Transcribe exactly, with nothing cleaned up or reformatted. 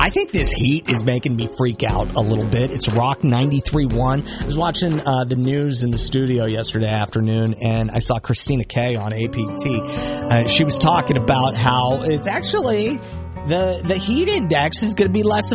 I think this heat is making me freak out a little bit. It's Rock ninety-three point one. I was watching uh, the news in the studio yesterday afternoon, and I saw Christina Kay on A P T. Uh, she was talking about how it's actually the the heat index is going to be less